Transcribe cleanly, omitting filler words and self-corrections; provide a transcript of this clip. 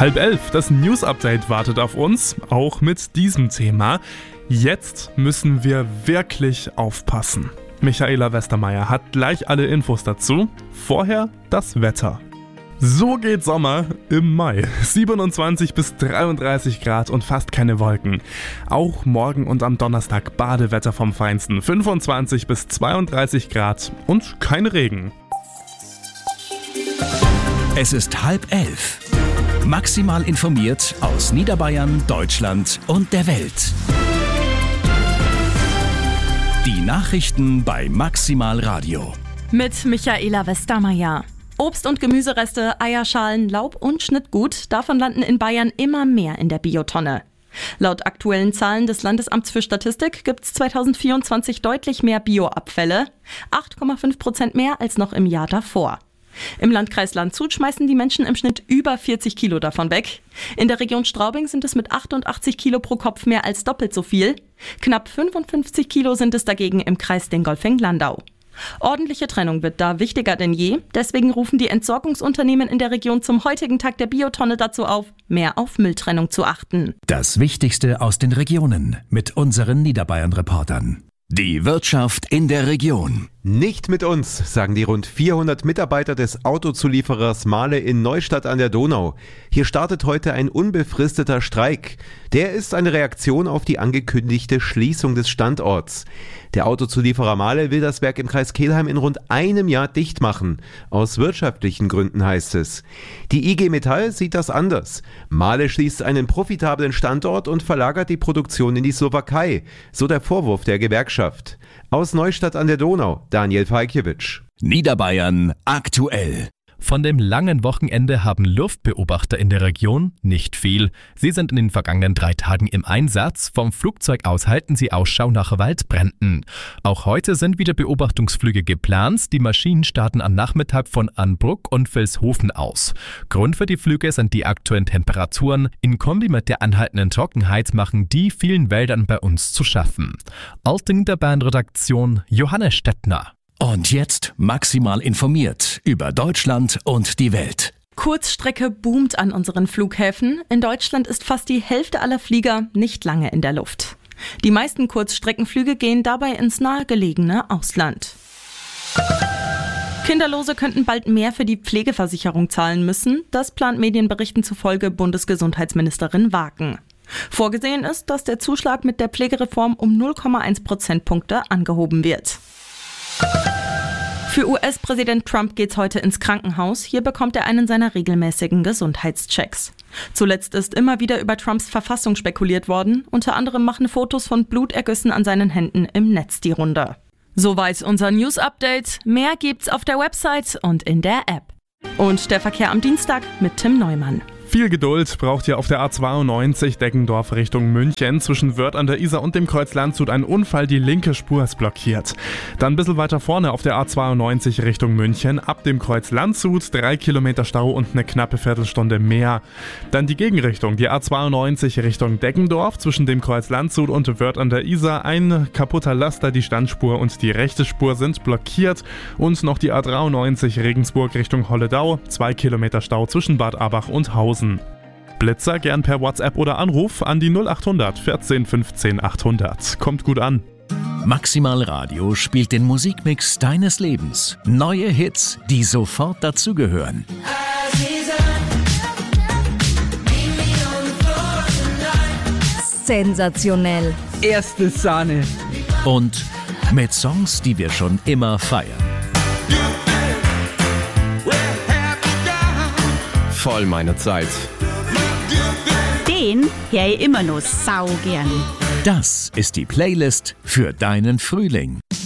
10:30, das News-Update wartet auf uns, auch mit diesem Thema. Jetzt müssen wir wirklich aufpassen. Michaela Westermeier hat gleich alle Infos dazu. Vorher das Wetter. So geht Sommer im Mai. 27 bis 33 Grad und fast keine Wolken. Auch morgen und am Donnerstag Badewetter vom Feinsten. 25 bis 32 Grad und kein Regen. Es ist 10:30. Maximal informiert aus Niederbayern, Deutschland und der Welt. Die Nachrichten bei Maximal Radio. Mit Michaela Westermeier. Obst- und Gemüsereste, Eierschalen, Laub und Schnittgut, davon landen in Bayern immer mehr in der Biotonne. Laut aktuellen Zahlen des Landesamts für Statistik gibt es 2024 deutlich mehr Bioabfälle, 8,5% mehr als noch im Jahr davor. Im Landkreis Landshut schmeißen die Menschen im Schnitt über 40 Kilo davon weg. In der Region Straubing sind es mit 88 Kilo pro Kopf mehr als doppelt so viel. Knapp 55 Kilo sind es dagegen im Kreis Dingolfing-Landau. Ordentliche Trennung wird da wichtiger denn je. Deswegen rufen die Entsorgungsunternehmen in der Region zum heutigen Tag der Biotonne dazu auf, mehr auf Mülltrennung zu achten. Das Wichtigste aus den Regionen mit unseren Niederbayern-Reportern. Die Wirtschaft in der Region. Nicht mit uns, sagen die rund 400 Mitarbeiter des Autozulieferers Mahle in Neustadt an der Donau. Hier startet heute ein unbefristeter Streik. Der ist eine Reaktion auf die angekündigte Schließung des Standorts. Der Autozulieferer Mahle will das Werk im Kreis Kelheim in rund einem Jahr dicht machen. Aus wirtschaftlichen Gründen heißt es. Die IG Metall sieht das anders. Mahle schließt einen profitablen Standort und verlagert die Produktion in die Slowakei. So der Vorwurf der Gewerkschaft. Aus Neustadt an der Donau, Daniel Falkiewicz. Niederbayern aktuell. Von dem langen Wochenende haben Luftbeobachter in der Region nicht viel. Sie sind in den vergangenen 3 Tagen im Einsatz. Vom Flugzeug aus halten sie Ausschau nach Waldbränden. Auch heute sind wieder Beobachtungsflüge geplant. Die Maschinen starten am Nachmittag von Anbruck und Vilshofen aus. Grund für die Flüge sind die aktuellen Temperaturen. In Kombi mit der anhaltenden Trockenheit machen die vielen Wäldern bei uns zu schaffen. Alting der Bayern-Redaktion, Johannes Stettner. Und jetzt maximal informiert über Deutschland und die Welt. Kurzstrecke boomt an unseren Flughäfen. In Deutschland ist fast die Hälfte aller Flieger nicht lange in der Luft. Die meisten Kurzstreckenflüge gehen dabei ins nahegelegene Ausland. Kinderlose könnten bald mehr für die Pflegeversicherung zahlen müssen. Das plant Medienberichten zufolge Bundesgesundheitsministerin Waken. Vorgesehen ist, dass der Zuschlag mit der Pflegereform um 0,1 Prozentpunkte angehoben wird. Für US-Präsident Trump geht's heute ins Krankenhaus. Hier bekommt er einen seiner regelmäßigen Gesundheitschecks. Zuletzt ist immer wieder über Trumps Verfassung spekuliert worden. Unter anderem machen Fotos von Blutergüssen an seinen Händen im Netz die Runde. Soweit unser News-Update. Mehr gibt's auf der Website und in der App. Und der Verkehr am Dienstag mit Tim Neumann. Viel Geduld braucht ihr auf der A92 Deggendorf Richtung München. Zwischen Wörth an der Isar und dem Kreuz Landshut ein Unfall, die linke Spur ist blockiert. Dann ein bisschen weiter vorne auf der A92 Richtung München. Ab dem Kreuz Landshut 3 Kilometer Stau und eine knappe Viertelstunde mehr. Dann die Gegenrichtung, die A92 Richtung Deggendorf. Zwischen dem Kreuz Landshut und Wörth an der Isar ein kaputter Laster, die Standspur und die rechte Spur sind blockiert. Und noch die A93 Regensburg Richtung Holledau. 2 Kilometer Stau zwischen Bad Abach und Hausen. Blitzer gern per WhatsApp oder Anruf an die 0800 14 15 800. Kommt gut an. Maximal Radio spielt den Musikmix deines Lebens. Neue Hits, die sofort dazugehören. Sensationell. Erste Sahne. Und mit Songs, die wir schon immer feiern. Voll meine Zeit. Den hör ich immer noch sau gern. Das ist die Playlist für deinen Frühling.